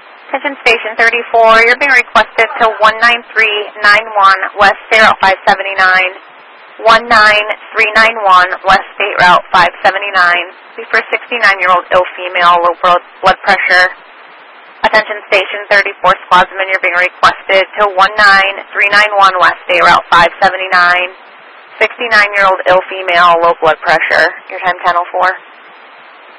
Attention Station 34, you're being requested to 19391 West State Route 579. 19391 West State Route 579. Be for a 69-year-old ill female, low blood pressure. Attention Station 34, Squadsman, you're being requested to 19391 West State Route 579. 69-year-old ill female, low blood pressure. Your time 10:04.